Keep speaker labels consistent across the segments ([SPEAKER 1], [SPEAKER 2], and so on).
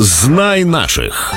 [SPEAKER 1] Знай наших.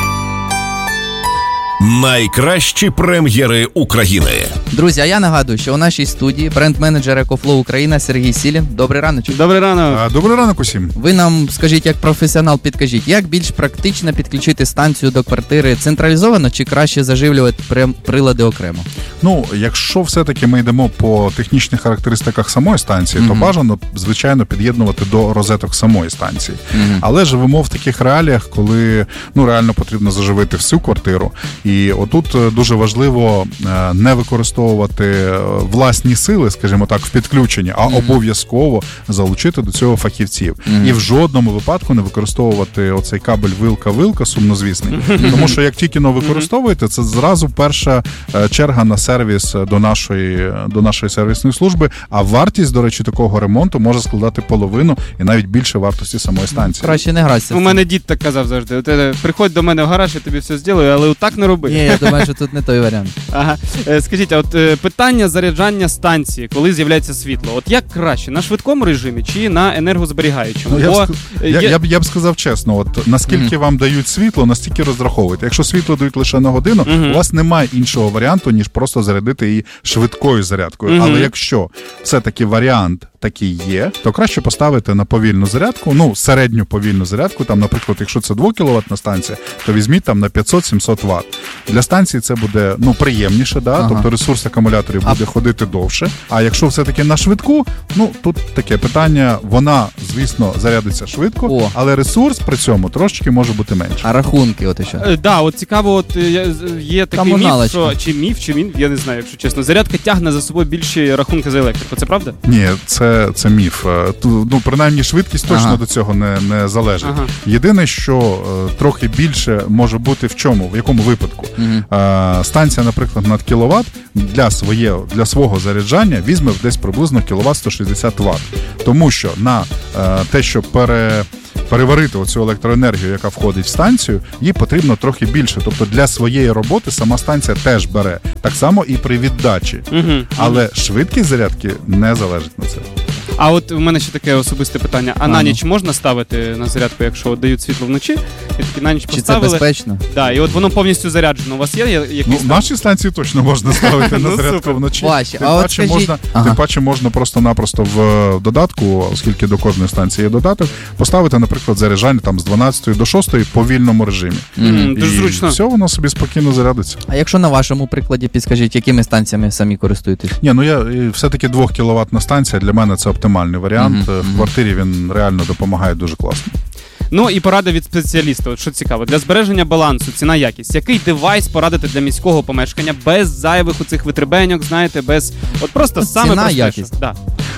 [SPEAKER 1] Найкращі прем'єри України.
[SPEAKER 2] Друзі, а я нагадую, що у нашій студії бренд-менеджер EcoFlow Україна Сергій Сілін. Добрий раночок.
[SPEAKER 3] Добрий ранок.
[SPEAKER 4] Добрий ранок усім.
[SPEAKER 2] Ви нам, скажіть, як професіонал, підкажіть, як більш практично підключити станцію до квартири централізовано чи краще заживлювати прилади окремо?
[SPEAKER 4] Ну, якщо все-таки ми йдемо по технічних характеристиках самої станції, то бажано, звичайно, під'єднувати до розеток самої станції. Але живемо в таких реаліях, коли реально потрібно заживити всю квартиру. І отут дуже важливо не використовувати власні сили, скажімо так, в підключенні, а обов'язково залучити до цього фахівців. І в жодному випадку не використовувати оцей кабель вилка-вилка сумнозвісний. Тому що як тільки використовуєте, це зразу перша черга на сервіс до нашої сервісної служби, а вартість, до речі, такого ремонту може складати половину і навіть більше вартості самої станції.
[SPEAKER 2] Краще не грайся.
[SPEAKER 3] У мене дід так казав завжди. Приходь до мене в гараж, я тобі все зроблю, але отак не роби.
[SPEAKER 2] Ні, я думаю, що тут не той варіант.
[SPEAKER 3] Ага. Скажіть, а от питання заряджання станції, коли з'являється світло, от як краще, на швидкому режимі чи на енергозберігаючому?
[SPEAKER 4] Я б сказав чесно, от наскільки вам дають світло, настільки розраховуйте. Якщо світло дають лише на годину, у вас немає іншого варіанту, ніж просто зарядити її швидкою зарядкою. Але якщо все-таки варіант такий є, то краще поставити на повільну зарядку, середню повільну зарядку, там, наприклад, якщо це 2 кВт станція, то візьміть там на 500-700 Вт. Для станції це буде, приємніше, тобто ресурс акумуляторів буде ходити довше. А якщо все-таки на швидку, тут таке питання, вона, звісно, зарядиться швидко, але ресурс при цьому трошечки може бути менше.
[SPEAKER 2] А рахунки от ще?
[SPEAKER 3] От цікаво, є такий міф, що, чи він, я не знаю, якщо чесно, зарядка тягне за собою більші рахунки за електрику, це правда?
[SPEAKER 4] Ні, це міф. Принаймні швидкість точно до цього не залежить. Єдине, що трохи більше може бути в якому випадку. Станція, наприклад, над кіловат для свого заряджання візьме десь приблизно кіловат 160 Вт. Тому що на те, щоб переварити оцю електроенергію, яка входить в станцію, їй потрібно трохи більше. Тобто для своєї роботи сама станція теж бере. Так само і при віддачі. Але швидкість зарядки не залежить на це.
[SPEAKER 3] А от у мене ще таке особисте питання. А на ніч можна ставити на зарядку, якщо дають світло вночі? І таки на ніч поставили.
[SPEAKER 2] Чи це безпечно?
[SPEAKER 3] Так, і от воно повністю заряджено. У вас є якісь...
[SPEAKER 4] Наші станції точно можна ставити на зарядку вночі. Тим паче можна просто-напросто в додатку, оскільки до кожної станції є додаток, поставити, наприклад, заряджання там з 12 до 6 в повільному режимі.
[SPEAKER 3] Дуже зручно.
[SPEAKER 4] І все, воно собі спокійно зарядиться.
[SPEAKER 2] А якщо на вашому прикладі підскажіть, якими станціями самі користуєтесь?
[SPEAKER 4] Все-таки 2 кВт станція для мене це оптимальний варіант. В квартирі він реально допомагає дуже класно.
[SPEAKER 3] І порада від спеціаліста, що цікаво, для збереження балансу, ціна-якість. Який девайс порадити для міського помешкання без зайвих оцих витребеньок, знаєте, без... От просто саме
[SPEAKER 2] ціна-якість.
[SPEAKER 3] Да.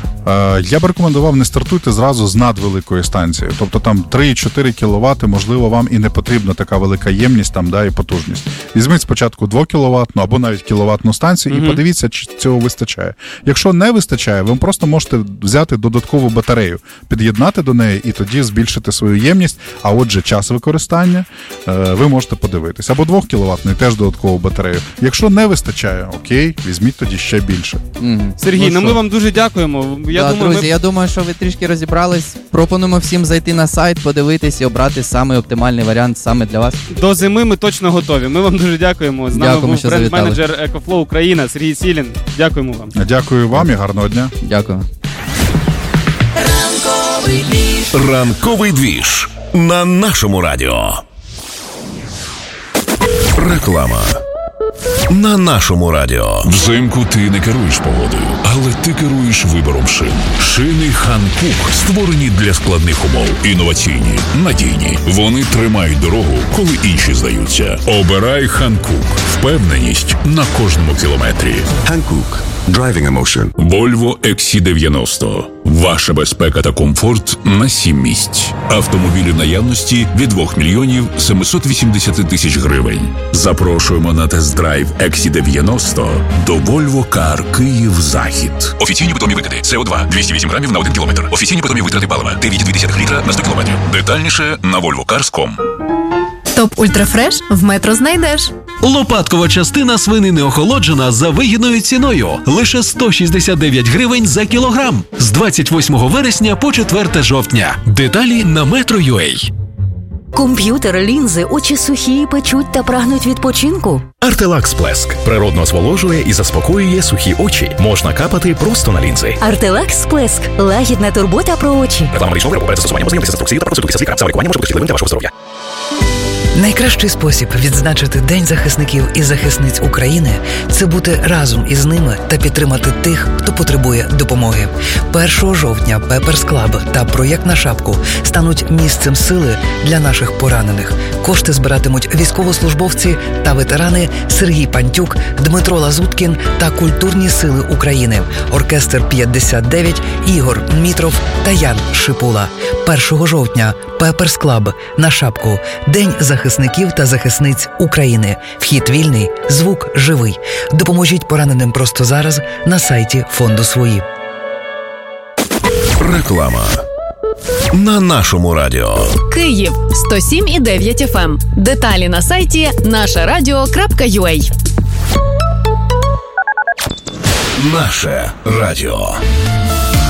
[SPEAKER 4] Я б рекомендував не стартуйте зразу з надвеликої станції. Тобто там 3-4 кВт, можливо, вам і не потрібна така велика ємність і потужність. Візьміть спочатку 2 кВт або навіть кіловатну станцію і подивіться, чи цього вистачає. Якщо не вистачає, ви просто можете взяти додаткову батарею, під'єднати до неї і тоді збільшити свою ємність, а отже час використання ви можете подивитись. Або 2 кВт теж додаткову батарею. Якщо не вистачає, окей, візьміть тоді ще більше.
[SPEAKER 3] Сергій, ми вам дуже дякуємо.
[SPEAKER 2] Друзі, я думаю, що ви трішки розібрались. Пропонуємо всім зайти на сайт, подивитись і обрати самий оптимальний варіант саме для вас.
[SPEAKER 3] До зими ми точно готові. Ми вам дуже дякуємо. З нами був бренд-менеджер EcoFlow Україна Сергій Сілін. Дякуємо вам.
[SPEAKER 4] Дякую вам і гарного дня.
[SPEAKER 2] Дякую.
[SPEAKER 1] Ранковий двіж на нашому радіо. Реклама. На нашому радіо.
[SPEAKER 5] Взимку ти не керуєш погодою, але ти керуєш вибором шин. Шини Ханкук створені для складних умов. Інноваційні, надійні. Вони тримають дорогу, коли інші здаються. Обирай Ханкук. Впевненість на кожному кілометрі.
[SPEAKER 6] Hankook. Driving emotion.
[SPEAKER 5] Volvo XC90. Ваша безпека та комфорт на 7 місць. Автомобілі в наявності від 2 мільйонів 780 тисяч гривень. Запрошуємо на тест-драйв XC90 до Volvo Car Київ-Захід. Офіційні питомі викиди. СО2 208 грамів на 1 кілометр. Офіційні питомі витрати палива 9,2 літра на 100 кілометрів. Детальніше на volvocars.com.
[SPEAKER 7] Топ Ультрафреш в Метро знайдеш.
[SPEAKER 8] Лопаткова частина свинини охолоджена за вигідною ціною. Лише 169 гривень за кілограм. З 28 вересня по 4 жовтня. Деталі на Metro.ua.
[SPEAKER 9] Комп'ютер, лінзи, очі сухі, печуть та прагнуть відпочинку?
[SPEAKER 10] Артелакс Сплеск природно зволожує і заспокоює сухі очі. Можна капати просто на лінзи.
[SPEAKER 9] Артелакс Сплеск – лагідна турбота про очі.
[SPEAKER 10] Реклама медичного виробу перед застосуванням ознайомтеся з інструкцією та проконсультуйтеся з лікарем. Саме лікування може бути шкідливим для вашого здоров'я.
[SPEAKER 11] Найкращий спосіб відзначити День захисників і захисниць України – це бути разом із ними та підтримати тих, хто потребує допомоги. 1 жовтня Pepper's Club та проєкт «На шапку» стануть місцем сили для наших поранених. Кошти збиратимуть військовослужбовці та ветерани Сергій Пантюк, Дмитро Лазуткін та Культурні сили України, оркестр 59, Ігор Мітров та Ян Шипула. 1 жовтня Pepper's Club, «На шапку», День захисників та захисниць України. Вхід вільний, звук живий. Допоможіть пораненим просто зараз на сайті фонду «Свої».
[SPEAKER 1] Реклама. На нашому радіо.
[SPEAKER 7] Київ 107,9 FM. Деталі на сайті нашарадіо.ua.
[SPEAKER 1] Наше радіо.